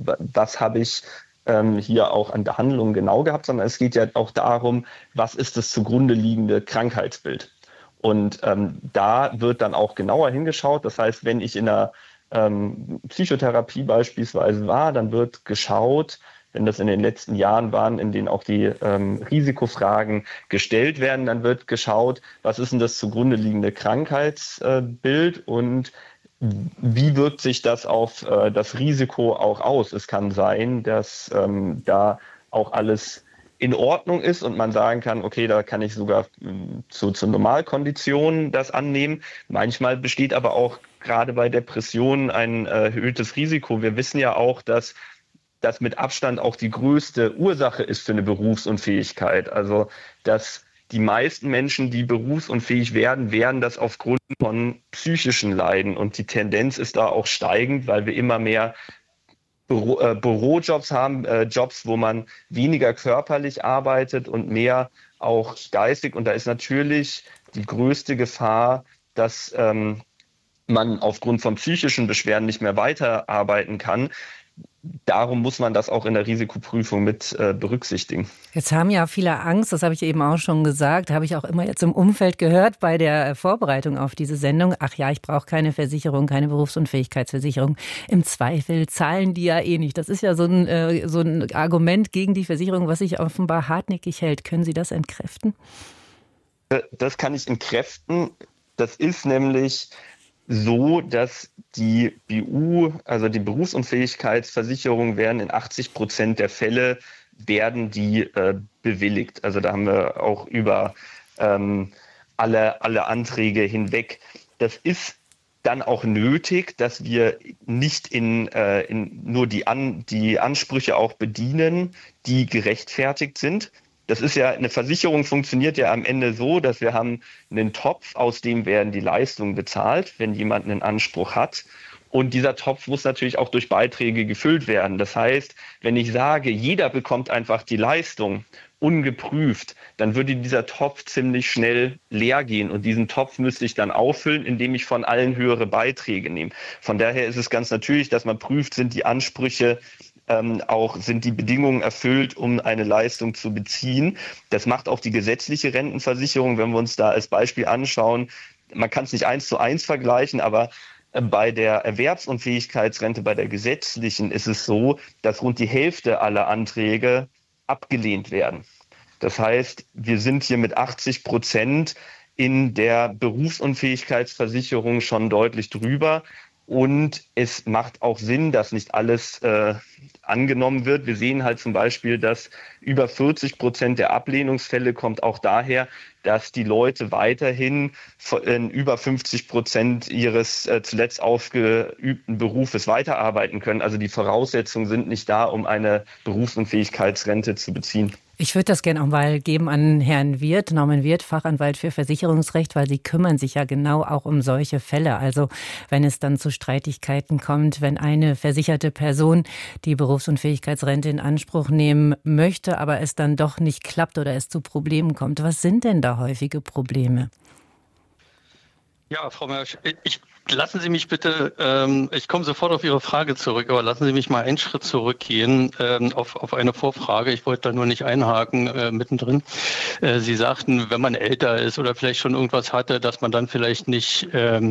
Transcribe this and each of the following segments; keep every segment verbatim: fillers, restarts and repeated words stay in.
was habe ich ähm, hier auch an Behandlung genau gehabt, sondern es geht ja auch darum, was ist das zugrunde liegende Krankheitsbild. Und ähm, da wird dann auch genauer hingeschaut. Das heißt, wenn ich in einer ähm, Psychotherapie beispielsweise war, dann wird geschaut, wenn das in den letzten Jahren waren, in denen auch die ähm, Risikofragen gestellt werden, dann wird geschaut, was ist denn das zugrunde liegende Krankheitsbild äh, und wie wirkt sich das auf äh, das Risiko auch aus. Es kann sein, dass ähm, da auch alles in Ordnung ist und man sagen kann, okay, da kann ich sogar zu, zu Normalkonditionen das annehmen. Manchmal besteht aber auch gerade bei Depressionen ein erhöhtes Risiko. Wir wissen ja auch, dass das mit Abstand auch die größte Ursache ist für eine Berufsunfähigkeit. Also, dass die meisten Menschen, die berufsunfähig werden, werden das aufgrund von psychischen Leiden. Und die Tendenz ist da auch steigend, weil wir immer mehr Büro, äh, Bürojobs haben, äh, Jobs, wo man weniger körperlich arbeitet und mehr auch geistig. Und da ist natürlich die größte Gefahr, dass ähm, man aufgrund von psychischen Beschwerden nicht mehr weiterarbeiten kann. Darum muss man das auch in der Risikoprüfung mit äh, berücksichtigen. Jetzt haben ja viele Angst, das habe ich eben auch schon gesagt, habe ich auch immer jetzt im Umfeld gehört bei der Vorbereitung auf diese Sendung. Ach ja, ich brauche keine Versicherung, keine Berufsunfähigkeitsversicherung. Im Zweifel zahlen die ja eh nicht. Das ist ja so ein, äh, so ein Argument gegen die Versicherung, was sich offenbar hartnäckig hält. Können Sie das entkräften? Das kann ich entkräften. Das ist nämlich so, dass die B U, also die Berufsunfähigkeitsversicherung, werden in achtzig Prozent der Fälle werden die äh, bewilligt. Also da haben wir auch über ähm, alle, alle Anträge hinweg. Das ist dann auch nötig, dass wir nicht in, äh, in nur die, An, die Ansprüche auch bedienen, die gerechtfertigt sind. Das ist ja, eine Versicherung funktioniert ja am Ende so, dass wir haben einen Topf, aus dem werden die Leistungen bezahlt, wenn jemand einen Anspruch hat. Und dieser Topf muss natürlich auch durch Beiträge gefüllt werden. Das heißt, wenn ich sage, jeder bekommt einfach die Leistung ungeprüft, dann würde dieser Topf ziemlich schnell leer gehen. Und diesen Topf müsste ich dann auffüllen, indem ich von allen höhere Beiträge nehme. Von daher ist es ganz natürlich, dass man prüft, sind die Ansprüche Ähm, auch sind die Bedingungen erfüllt, um eine Leistung zu beziehen. Das macht auch die gesetzliche Rentenversicherung, wenn wir uns da als Beispiel anschauen. Man kann es nicht eins zu eins vergleichen, aber äh, bei der Erwerbsunfähigkeitsrente, bei der gesetzlichen, ist es so, dass rund die Hälfte aller Anträge abgelehnt werden. Das heißt, wir sind hier mit achtzig Prozent in der Berufsunfähigkeitsversicherung schon deutlich drüber. Und es macht auch Sinn, dass nicht alles äh, angenommen wird. Wir sehen halt zum Beispiel, dass über vierzig Prozent der Ablehnungsfälle kommt auch daher, dass die Leute weiterhin in über fünfzig Prozent ihres äh, zuletzt ausgeübten Berufes weiterarbeiten können. Also die Voraussetzungen sind nicht da, um eine Berufsunfähigkeitsrente zu beziehen. Ich würde das gerne auch mal geben an Herrn Wirth, Norman Wirth, Fachanwalt für Versicherungsrecht, weil Sie kümmern sich ja genau auch um solche Fälle. Also wenn es dann zu Streitigkeiten kommt, wenn eine versicherte Person die Berufsunfähigkeitsrente in Anspruch nehmen möchte, aber es dann doch nicht klappt oder es zu Problemen kommt. Was sind denn da häufige Probleme? Ja, Frau Mersch, ich, lassen Sie mich bitte, ähm, ich komme sofort auf Ihre Frage zurück, aber lassen Sie mich mal einen Schritt zurückgehen ähm, auf, auf eine Vorfrage. Ich wollte da nur nicht einhaken äh, mittendrin. Äh, Sie sagten, wenn man älter ist oder vielleicht schon irgendwas hatte, dass man dann vielleicht nicht, ähm,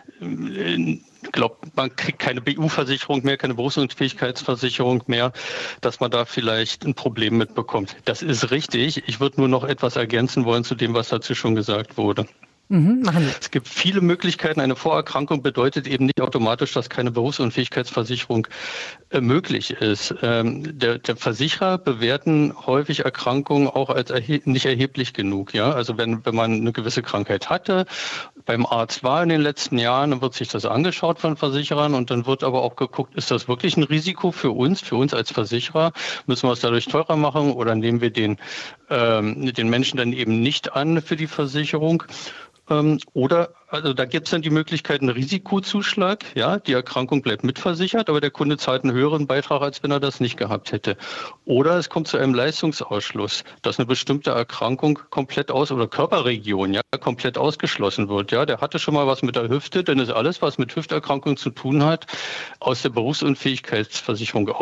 ich glaube, man kriegt keine B U-Versicherung mehr, keine Berufsunfähigkeitsversicherung mehr, dass man da vielleicht ein Problem mitbekommt. Das ist richtig. Ich würde nur noch etwas ergänzen wollen zu dem, was dazu schon gesagt wurde. Mhm, machen wir. Es gibt viele Möglichkeiten. Eine Vorerkrankung bedeutet eben nicht automatisch, dass keine Berufsunfähigkeitsversicherung äh, möglich ist. Ähm, der, der Versicherer bewerten häufig Erkrankungen auch als erhe- nicht erheblich genug. Ja, also wenn, wenn man eine gewisse Krankheit hatte, beim Arzt war in den letzten Jahren, dann wird sich das angeschaut von Versicherern und dann wird aber auch geguckt, ist das wirklich ein Risiko für uns, für uns als Versicherer? Müssen wir es dadurch teurer machen oder nehmen wir den, ähm, den Menschen dann eben nicht an für die Versicherung? Oder, also da gibt es dann die Möglichkeit, einen Risikozuschlag, ja, die Erkrankung bleibt mitversichert, aber der Kunde zahlt einen höheren Beitrag, als wenn er das nicht gehabt hätte. Oder es kommt zu einem Leistungsausschluss, dass eine bestimmte Erkrankung komplett aus, oder Körperregion, ja, komplett ausgeschlossen wird, ja. Der hatte schon mal was mit der Hüfte, dann ist alles, was mit Hüfterkrankung zu tun hat, aus der Berufsunfähigkeitsversicherung